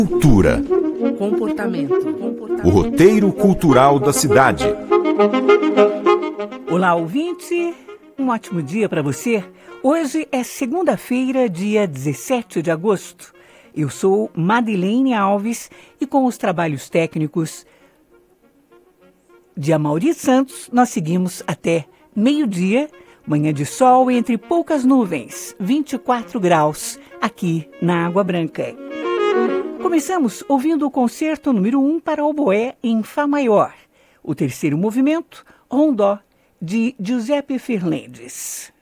Cultura. Comportamento. O roteiro cultural da cidade. Olá, ouvinte. Um ótimo dia para você. Hoje é segunda-feira, dia 17 de agosto. Eu sou Madeleine Alves e com os trabalhos técnicos de Amaury Santos, nós seguimos até meio-dia, manhã de sol entre poucas nuvens, 24 graus, aqui na Água Branca. Começamos ouvindo o concerto número 1 para oboé em Fá maior, o terceiro movimento, Rondó, de Giuseppe Fernandes.